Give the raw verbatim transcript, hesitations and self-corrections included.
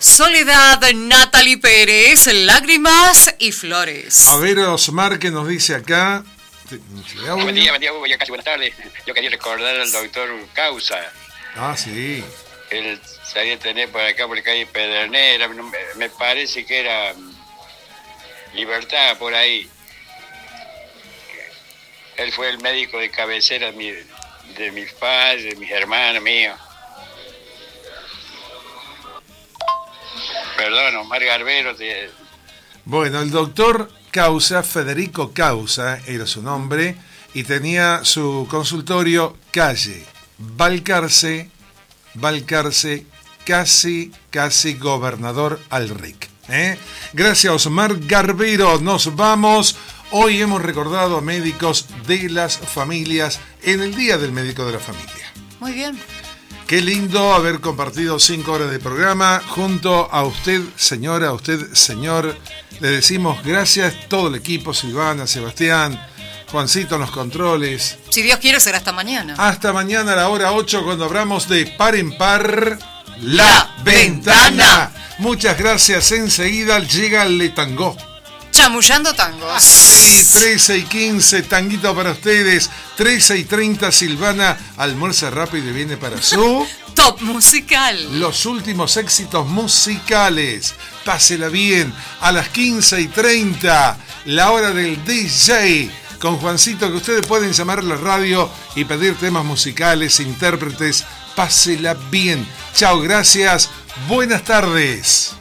Soledad, Natalie Pérez, Lágrimas y Flores. A ver, Osmar, ¿qué nos dice acá? Buen día, buen día, Hugo, ya casi buenas tardes. Yo quería recordar al doctor Causa. Ah, sí. Él salía a tener por acá, por calle Pedernera, me parece que era Libertad, por ahí. Él fue el médico de cabecera de, mi, de mis padres, de mis hermanos míos. Perdón, Omar Garbero. Te... Bueno, el doctor Causa, Federico Causa, era su nombre, y tenía su consultorio calle Balcarce, Balcarce, casi, casi Gobernador Alric. ¿eh? Gracias, Osmar Garbero. Nos vamos. Hoy hemos recordado a médicos de las familias en el Día del Médico de la Familia. Muy bien. Qué lindo haber compartido cinco horas de programa junto a usted, señora, a usted, señor. Le decimos gracias a todo el equipo, Silvana, Sebastián, Juancito en los controles. Si Dios quiere, será hasta mañana. Hasta mañana a la hora ocho cuando hablamos de Par en Par, La, La Ventana. Ventana. Muchas gracias. Enseguida llega el tango. Chamullando tangos. Sí, trece y quince, tanguito para ustedes. trece y treinta, Silvana almuerza rápido y viene para su... Top musical. Los últimos éxitos musicales. Pásela bien. A las quince y treinta, la hora del D J. Con Juancito, que ustedes pueden llamar a la radio y pedir temas musicales, intérpretes. Pásela bien. Chao, gracias. Buenas tardes.